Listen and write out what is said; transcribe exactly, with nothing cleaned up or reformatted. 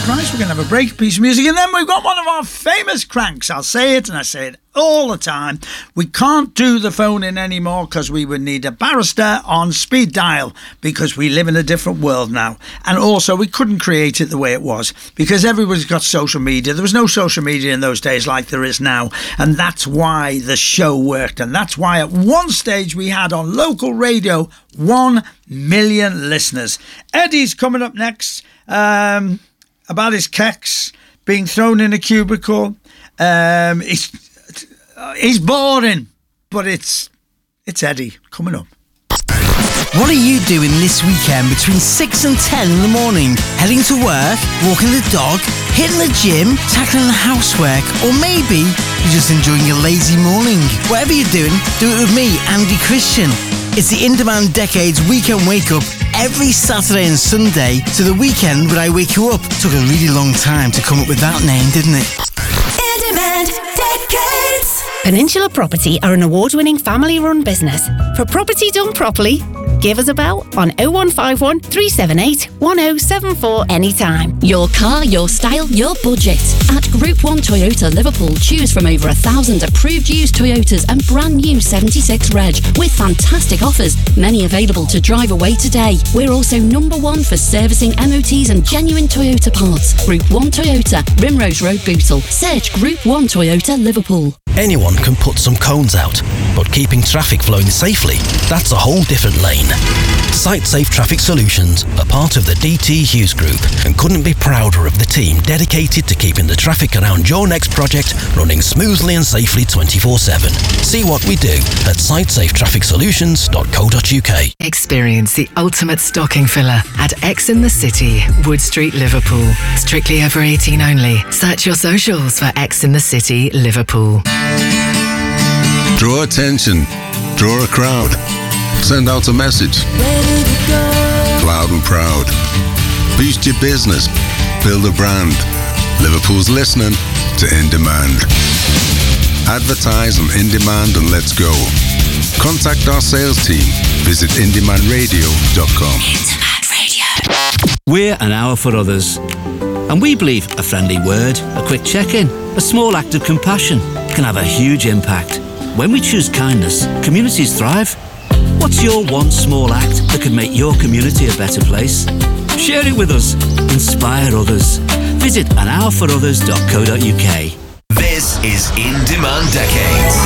Christ, we're going to have a break, piece of music, and then we've got one of our famous cranks. I'll say it, and I say it all the time. We can't do the phone in anymore because we would need a barrister on speed dial because we live in a different world now. And also, we couldn't create it the way it was because everybody's got social media. There was no social media in those days like there is now, and that's why the show worked. And that's why at one stage we had on local radio one million listeners. Eddie's coming up next. Um, about his keks being thrown in a cubicle. Um, he's, he's boring, but it's it's Eddie coming up. What are you doing this weekend between six and ten in the morning? Heading to work, walking the dog, hitting the gym, tackling the housework, or maybe you're just enjoying your lazy morning? Whatever you're doing, do it with me, Andy Christian. It's the In Demand Decades Weekend Wake Up every Saturday and Sunday. So the weekend when I wake you up took a really long time to come up with that name, didn't it? In Demand Decades. Peninsula Property are an award-winning family-run business. For property done properly, give us a bell on oh one five one, three seven eight, one oh seven four anytime. Your car, your style, your budget. At Group one Toyota Liverpool, choose from over a thousand approved used Toyotas and brand new seventy-six Reg with fantastic offers, many available to drive away today. We're also number one for servicing M O Ts and genuine Toyota parts. Group one Toyota, Rimrose Road, Bootle. Search Group one Toyota Liverpool. Anyone can put some cones out, but keeping traffic flowing safely, that's a whole different lane. Site Safe Traffic Solutions are part of the D T Hughes Group and couldn't be prouder of the team dedicated to keeping the traffic around your next project running smoothly and safely twenty-four seven. See what we do at site safe traffic solutions dot co dot uk. Experience the ultimate stocking filler at X in the City, Wood Street, Liverpool. Strictly over eighteen only. Search your socials for X in the City, Liverpool. Draw attention. Draw a crowd. Send out a message. Loud and proud. Boost your business. Build a brand. Liverpool's listening to In Demand. Advertise on In Demand and let's go. Contact our sales team. Visit in demand radio dot com. In Demand Radio. We're an hour for others. And we believe a friendly word, a quick check-in, a small act of compassion can have a huge impact. When we choose kindness, communities thrive. What's your one small act that could make your community a better place? Share it with us. Inspire others. Visit an hour for others dot co dot uk. This is In Demand Decades.